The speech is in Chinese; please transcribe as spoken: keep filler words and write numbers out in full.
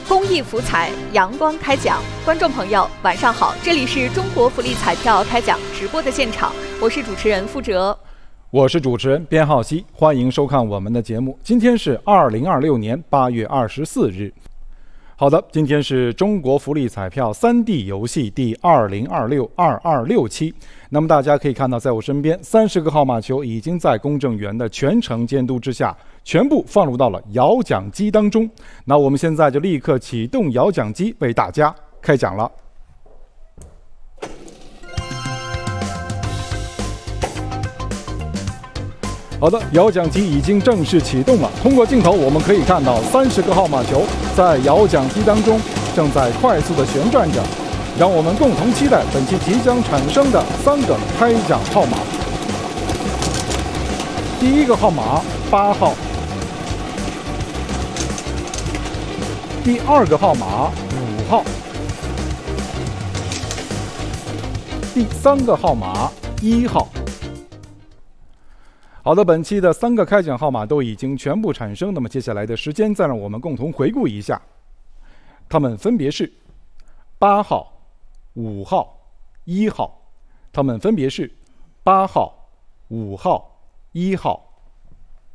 公益福彩阳光开奖，观众朋友晚上好，这里是中国福利彩票开奖直播的现场，我是主持人付哲， 我是主持人边浩熙，欢迎收看我们的节目。今天是二零二六年八月二十四日。好的，今天是中国福利彩票 三 D 游戏第二零二六二二六期。那么大家可以看到，在我身边三十个号码球已经在公证员的全程监督之下，全部放入到了摇奖机当中。那我们现在就立刻启动摇奖机，为大家开奖了。好的，摇奖机已经正式启动了。通过镜头我们可以看到三十个号码球在摇奖机当中正在快速的旋转着，让我们共同期待本期即将产生的三个开奖号码。第一个号码八号，第二个号码五号，第三个号码一号。好的，本期的三个开奖号码都已经全部产生，那么接下来的时间再让我们共同回顾一下，它们分别是八号、五号、一号，它们分别是八号、五号、一号、